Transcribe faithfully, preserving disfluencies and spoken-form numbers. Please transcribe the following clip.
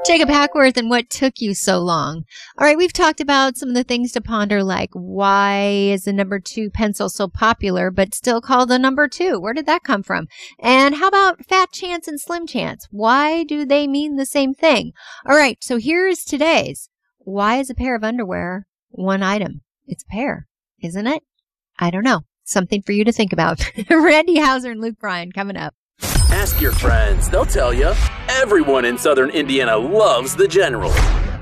Jacob Hackworth, and what took you so long? All right, we've talked about some of the things to ponder, like why is the number two pencil so popular, but still called the number two? Where did that come from? And how about Fat Chance and Slim Chance? Why do they mean the same thing? All right, so here's today's. Why is a pair of underwear one item? It's a pair, isn't it? I don't know. Something for you to think about. Randy Hauser and Luke Bryan coming up. Ask your friends. They'll tell you. Everyone in Southern Indiana loves the General.